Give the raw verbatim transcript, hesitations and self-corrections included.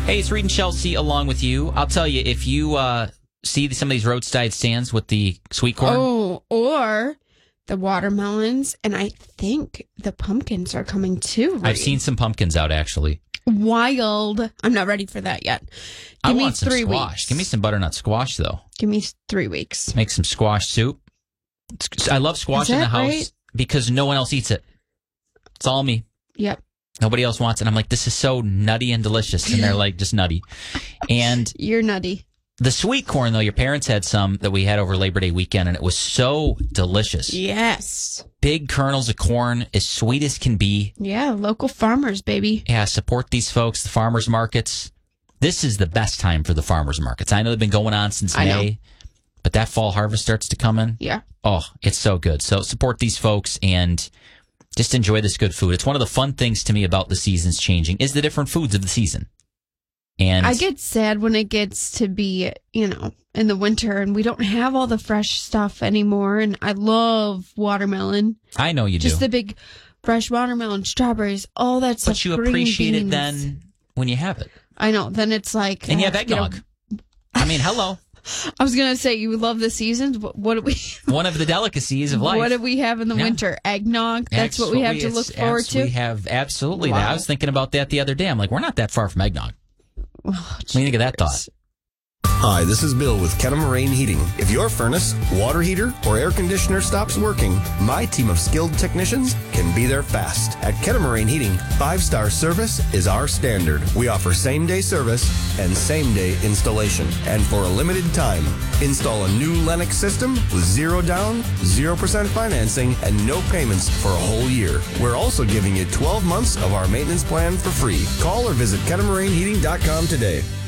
Hey, it's Reed and Chelsea along with you. I'll tell you, if you uh, see some of these roadside stands with the sweet corn. Oh, or the watermelons, and I think the pumpkins are coming too. Reed. I've seen some pumpkins out, actually. Wild. I'm not ready for that yet. Give I me want some three squash. weeks. Give me some butternut squash, though. Give me three weeks. Make some squash soup. It's- I love squash Is in the that house right? because no one else eats it. It's all me. Yep. Nobody else wants it. I'm like, this is so nutty and delicious. And they're like, just nutty. And You're nutty. the sweet corn, though, your parents had some that we had over Labor Day weekend, and it was so delicious. Yes. Big kernels of corn, as sweet as can be. Yeah, local farmers, baby. Yeah, support these folks, the farmers markets. This is the best time for the farmers markets. I know they've been going on since I know. May, but that fall harvest starts to come in. Yeah. Oh, it's so good. So support these folks and just enjoy this good food. It's one of the fun things to me about the seasons changing is the different foods of the season. And I get sad when it gets to be, you know, in the winter and we don't have all the fresh stuff anymore. And I love watermelon. I know you do. Just the big fresh watermelon, strawberries, all that stuff. But you green appreciate it beans. then when you have it. I know. Then it's like. And you have uh, eggnog. know, I mean, hello. I was going to say, you love the seasons. What, what do we. One of the delicacies of life. What do we have in the Yeah. winter? Eggnog. That's what we have to look It's forward abs- to. We have absolutely Wow. that. I was thinking about that the other day. I'm like, we're not that far from eggnog. Oh, What do you think of that thought? Hi, this is Bill with Kennemarine Heating. If your furnace, water heater, or air conditioner stops working, my team of skilled technicians can be there fast. At Kennemarine Heating, five-star service is our standard. We offer same-day service and same-day installation. And for a limited time, install a new Lennox system with zero down, zero percent financing, and no payments for a whole year. We're also giving you twelve months of our maintenance plan for free. Call or visit Kennemarine Heating dot com today.